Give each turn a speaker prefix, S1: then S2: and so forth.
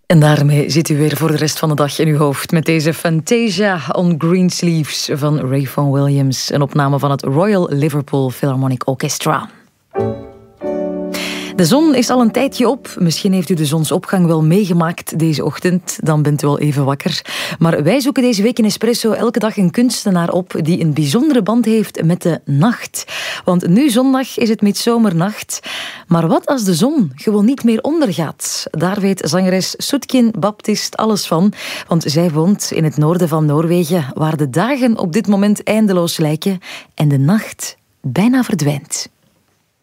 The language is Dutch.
S1: En daarmee zit u weer voor de rest van de dag in uw hoofd met deze Fantasia on Greensleeves van Ray Vaughan Williams, een opname van het Royal Liverpool Philharmonic Orchestra. De zon is al een tijdje op. Misschien heeft u de zonsopgang wel meegemaakt deze ochtend. Dan bent u wel even wakker. Maar wij zoeken deze week in Espresso elke dag een kunstenaar op die een bijzondere band heeft met de nacht. Want nu zondag is het midzomernacht. Maar wat als de zon gewoon niet meer ondergaat? Daar weet zangeres Soetkin Baptist alles van. Want zij woont in het noorden van Noorwegen, waar de dagen op dit moment eindeloos lijken en de nacht bijna verdwijnt.